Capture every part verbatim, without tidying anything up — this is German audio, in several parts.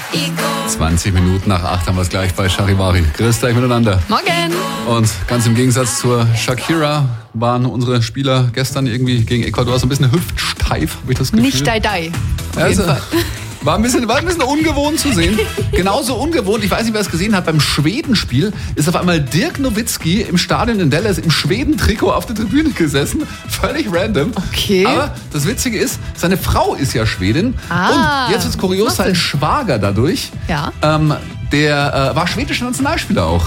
zwanzig Minuten nach acht haben wir es gleich bei Charivari. Grüß euch miteinander. Morgen. Und ganz im Gegensatz zur Shakira waren unsere Spieler gestern irgendwie gegen Ecuador so ein bisschen hüftsteif, habe ich das Gefühl. Nicht dai-dai. Auf Also, jeden Fall. War ein, bisschen, war ein bisschen ungewohnt zu sehen. Genauso ungewohnt, ich weiß nicht, wer es gesehen hat, beim Schwedenspiel ist auf einmal Dirk Nowitzki im Stadion in Dallas im Schweden-Trikot auf der Tribüne gesessen. Völlig random. Okay. Aber das Witzige ist, seine Frau ist ja Schwedin. Ah, und jetzt ist kurios, sein Schwager dadurch, Ja. ähm, der äh, war schwedischer Nationalspieler auch.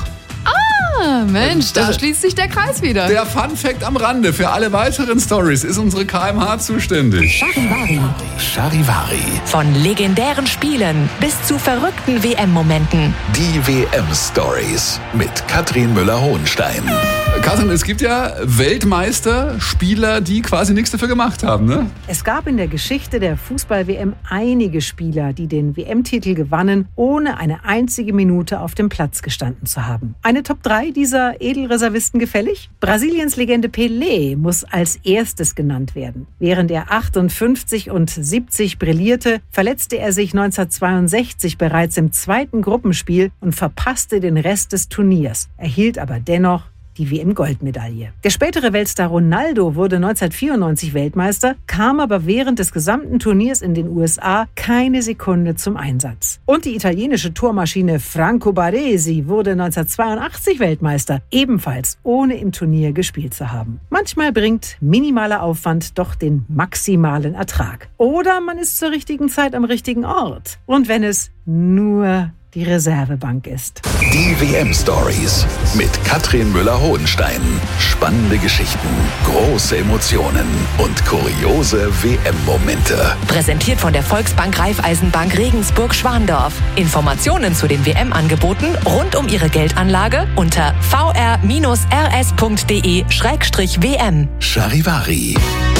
Ah, Mensch, da Das- schließt sich der Kreis wieder. Der Fun-Fact am Rande. Für alle weiteren Stories ist unsere K M H zuständig. Charivari. Charivari. Von legendären Spielen bis zu verrückten W M-Momenten. Die W M-Stories mit Katrin Müller-Hohenstein. Katrin, es gibt ja Weltmeister, Spieler, die quasi nichts dafür gemacht haben, ne? Es gab in der Geschichte der Fußball-W M einige Spieler, die den W M-Titel gewannen, ohne eine einzige Minute auf dem Platz gestanden zu haben. Eine Top drei dieser Edelreservisten gefällig? Brasiliens Legende Pelé muss als erstes genannt werden. Während er achtundfünfzig und siebzig brillierte, verletzte er sich neunzehnhundertzweiundsechzig bereits im zweiten Gruppenspiel und verpasste den Rest des Turniers, erhielt aber dennoch die W M-Goldmedaille. Der spätere Weltstar Ronaldo wurde neunzehnhundertvierundneunzig Weltmeister, kam aber während des gesamten Turniers in den U S A keine Sekunde zum Einsatz. Und die italienische Tormaschine Franco Baresi wurde neunzehnhundertzweiundachtzig Weltmeister, ebenfalls ohne im Turnier gespielt zu haben. Manchmal bringt minimaler Aufwand doch den maximalen Ertrag. Oder man ist zur richtigen Zeit am richtigen Ort. Und wenn es nur die Reservebank ist. Die W M-Stories mit Katrin Müller-Hohenstein. Spannende Geschichten, große Emotionen und kuriose W M-Momente. Präsentiert von der Volksbank Raiffeisenbank Regensburg-Schwandorf. Informationen zu den W M-Angeboten rund um Ihre Geldanlage unter v r bindestrich r s punkt d e schrägstrich w m. Charivari.